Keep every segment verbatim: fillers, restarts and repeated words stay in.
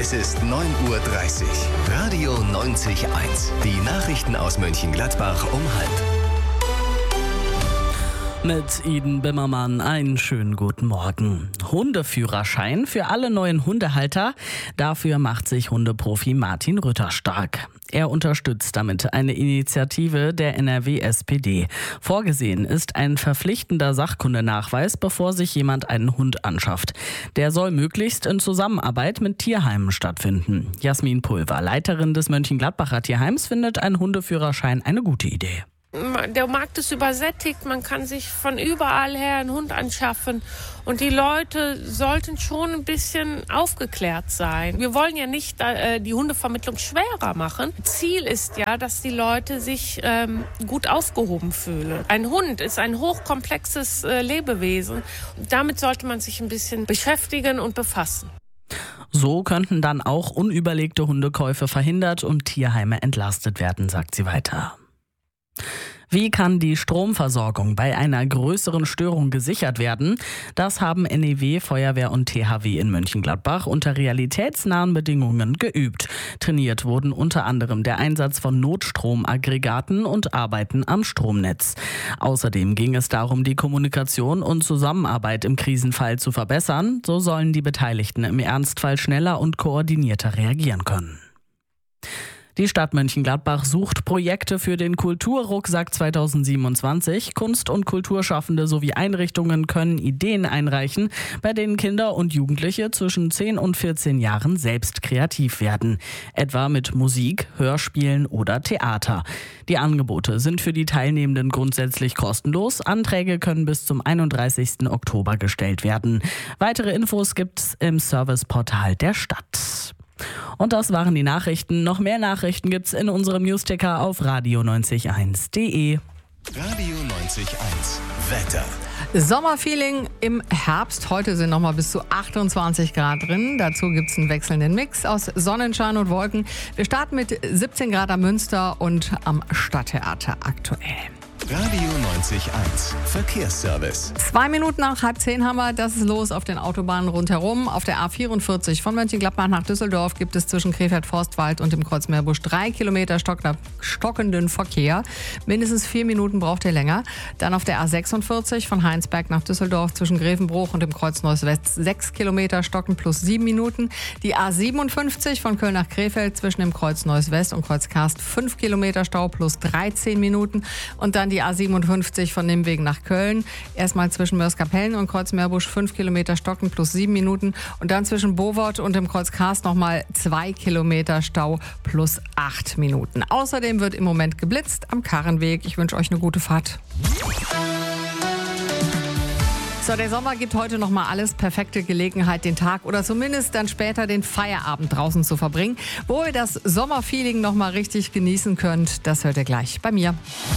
Es ist neun Uhr dreißig. Radio neunzig Komma eins. Die Nachrichten aus Mönchengladbach um halb. Mit Iden Bimmermann einen schönen guten Morgen. Hundeführerschein für alle neuen Hundehalter. Dafür macht sich Hundeprofi Martin Rütter stark. Er unterstützt damit eine Initiative der N R W S P D. Vorgesehen ist ein verpflichtender Sachkundenachweis, bevor sich jemand einen Hund anschafft. Der soll möglichst in Zusammenarbeit mit Tierheimen stattfinden. Jasmin Pulver, Leiterin des Mönchengladbacher Tierheims, findet einen Hundeführerschein eine gute Idee. Der Markt ist übersättigt, man kann sich von überall her einen Hund anschaffen und die Leute sollten schon ein bisschen aufgeklärt sein. Wir wollen ja nicht äh, die Hundevermittlung schwerer machen. Ziel ist ja, dass die Leute sich ähm, gut aufgehoben fühlen. Ein Hund ist ein hochkomplexes äh, Lebewesen. Damit sollte man sich ein bisschen beschäftigen und befassen. So könnten dann auch unüberlegte Hundekäufe verhindert und Tierheime entlastet werden, sagt sie weiter. Wie kann die Stromversorgung bei einer größeren Störung gesichert werden? Das haben N E W, Feuerwehr und T H W in Mönchengladbach unter realitätsnahen Bedingungen geübt. Trainiert wurden unter anderem der Einsatz von Notstromaggregaten und Arbeiten am Stromnetz. Außerdem ging es darum, die Kommunikation und Zusammenarbeit im Krisenfall zu verbessern. So sollen die Beteiligten im Ernstfall schneller und koordinierter reagieren können. Die Stadt Mönchengladbach sucht Projekte für den Kulturrucksack zweitausendsiebenundzwanzig. Kunst- und Kulturschaffende sowie Einrichtungen können Ideen einreichen, bei denen Kinder und Jugendliche zwischen zehn und vierzehn Jahren selbst kreativ werden. Etwa mit Musik, Hörspielen oder Theater. Die Angebote sind für die Teilnehmenden grundsätzlich kostenlos. Anträge können bis zum einunddreißigsten Oktober gestellt werden. Weitere Infos gibt's im Serviceportal der Stadt. Und das waren die Nachrichten. Noch mehr Nachrichten gibt's in unserem Newsticker auf radio neunzig Komma eins punkt de. Radio neunzig Komma eins. Wetter. Sommerfeeling im Herbst. Heute sind noch mal bis zu achtundzwanzig Grad drin. Dazu gibt es einen wechselnden Mix aus Sonnenschein und Wolken. Wir starten mit siebzehn Grad am Münster und am Stadttheater aktuell. Radio neunzig Komma eins. Verkehrsservice. Zwei Minuten nach halb zehn haben wir, das ist los auf den Autobahnen rundherum. Auf der A vierundvierzig von Mönchengladbach nach Düsseldorf gibt es zwischen Krefeld-Forstwald und dem Kreuz Meerbusch drei Kilometer stockenden Verkehr. Mindestens vier Minuten braucht ihr länger. Dann auf der A sechsundvierzig von Heinsberg nach Düsseldorf zwischen Grevenbruch und dem Kreuz Neuss West sechs Kilometer stocken plus sieben Minuten. Die A siebenundfünfzig von Köln nach Krefeld zwischen dem Kreuz Neuss West und Kreuz Karst fünf Kilometer Stau plus dreizehn Minuten. Und dann die A siebenundfünfzig von Nimwegen nach Köln. Erstmal zwischen Mörs-Kapellen und Kreuz Meerbusch fünf Kilometer stocken plus sieben Minuten. Und dann zwischen Bowort und dem Kreuz Karst nochmal zwei Kilometer Stau plus acht Minuten. Außerdem wird im Moment geblitzt am Karrenweg. Ich wünsche euch eine gute Fahrt. So, der Sommer gibt heute noch mal alles. Perfekte Gelegenheit, den Tag oder zumindest dann später den Feierabend draußen zu verbringen. Wo ihr das Sommerfeeling noch mal richtig genießen könnt, das hört ihr gleich bei mir.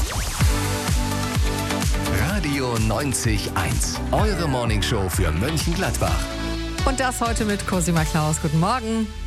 Radio neunzig Komma eins. Eure Morningshow für Mönchengladbach. Und das heute mit Cosima Klaus. Guten Morgen.